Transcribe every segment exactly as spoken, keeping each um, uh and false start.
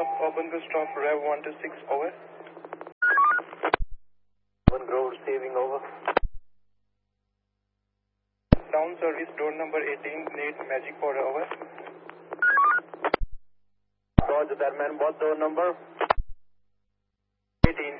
stop, open the stop, Rev one two six, over. One Grove receiving, over. Down service, door number eighteen, need magic powder, over. Roger that, man. What door number? eighteen.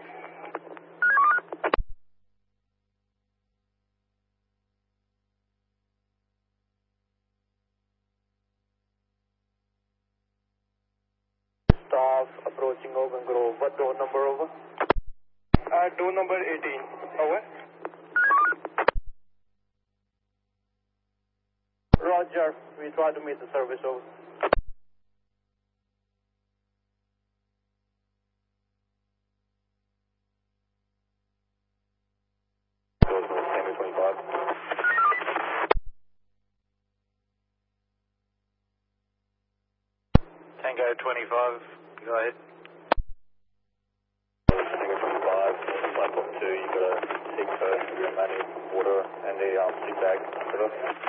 Staff approaching Open Grove. What door number, over? Uh, door number eighteen, over. Roger. We try to meet the service, over. Tango twenty-five. Tango twenty-five, go ahead. Tango twenty-five, platform two, you got a six first, you're manning water and the um, six bag. Over.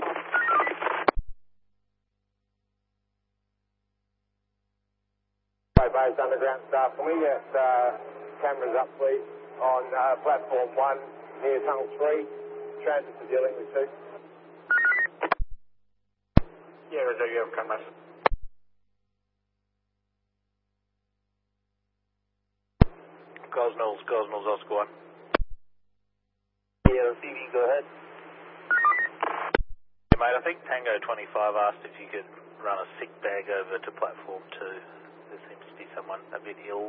Base underground staff, can we get uh, cameras up please on uh, platform one near tunnel three, transit to dealing with two. Yeah, Roger, you have cameras. Gosnells, Gosnells, Oscar one. Yeah, receiving, go ahead. Yeah, mate, I think Tango twenty-five asked if you could run a sick bag over to platform two. There seems to be someone a bit ill.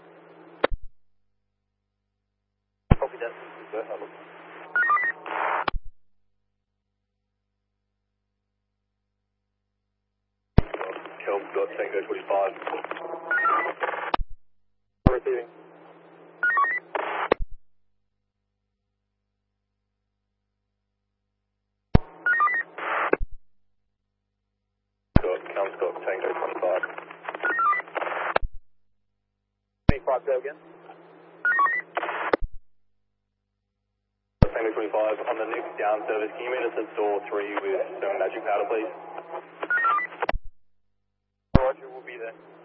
Copy that. Go ahead. Kelm got Tango twenty-five. Receiving. Got Kelm's got Tango twenty-five. twenty-five, go again. Tango twenty-five, on the next down service, can you meet us at door three with some magic powder, please? Roger, we'll be there.